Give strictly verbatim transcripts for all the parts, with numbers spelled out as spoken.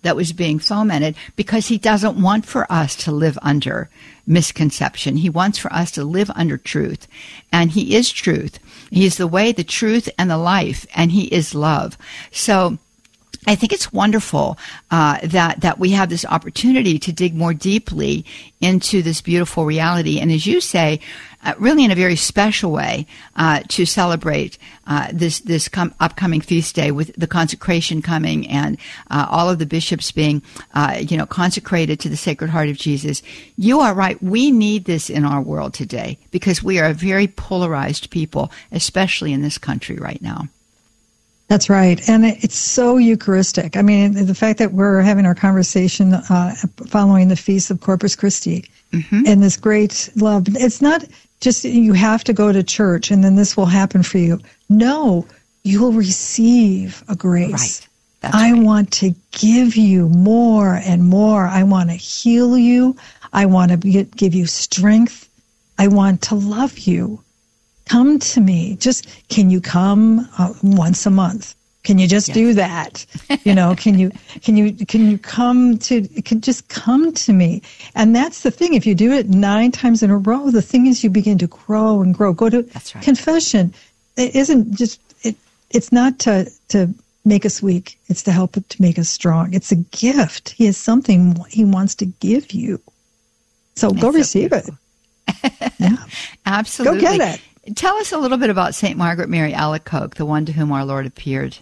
that was being fomented, because he doesn't want for us to live under misconception. He wants for us to live under truth. And he is truth. He is the way, the truth, and the life. And he is love. So I think it's wonderful uh, that that we have this opportunity to dig more deeply into this beautiful reality, and as you say, uh, really in a very special way, uh, to celebrate uh, this this com- upcoming feast day with the consecration coming and uh, all of the bishops being, uh, you know, consecrated to the Sacred Heart of Jesus. You are right. We need this in our world today because we are a very polarized people, especially in this country right now. That's right. And it's so Eucharistic. I mean, the fact that we're having our conversation uh, following the Feast of Corpus Christi mm-hmm. and this great love, it's not just you have to go to church and then this will happen for you. No, you will receive a grace. Right. That's I right. want to give you more and more. I want to heal you. I want to be, give you strength. I want to love you. Come to me. Just, can you come uh, once a month? Can you just yes. do that? You know, can you, can you, can you come to, can just come to me? And that's the thing. If you do it nine times in a row, the thing is you begin to grow and grow. Go to that's right. confession. It isn't just, it, it's not to, to make us weak. It's to help it to make us strong. It's a gift. He has something he wants to give you. So go that's receive so it. Yeah. Absolutely. Go get it. Tell us a little bit about Saint Margaret Mary Alacoque, the one to whom our Lord appeared.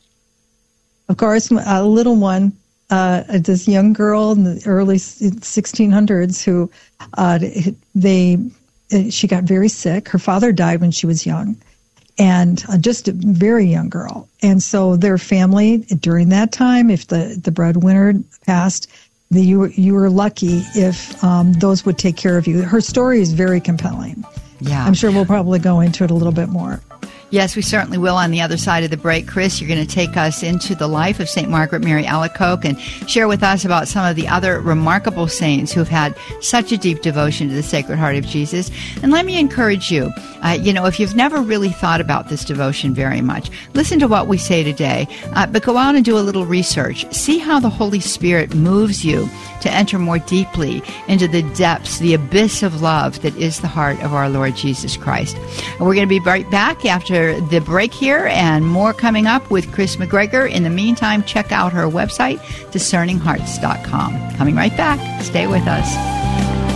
Of course, a little one, uh, this young girl in the early sixteen hundreds who uh, they she got very sick. Her father died when she was young, and uh, just a very young girl. And so their family, during that time, if the, the breadwinner passed, the, you, were, you were lucky if um, those would take care of you. Her story is very compelling. Yeah. I'm sure we'll probably go into it a little bit more. Yes, we certainly will on the other side of the break. Chris, you're going to take us into the life of Saint Margaret Mary Alacoque and share with us about some of the other remarkable saints who've had such a deep devotion to the Sacred Heart of Jesus. And let me encourage you, uh, you know, if you've never really thought about this devotion very much, listen to what we say today, uh, but go out and do a little research. See how the Holy Spirit moves you to enter more deeply into the depths, the abyss of love that is the heart of our Lord Jesus Christ. And we're going to be right back after the break here, and more coming up with Chris McGregor. In the meantime, check out her website, discerning hearts dot com. Coming right back. Stay with us.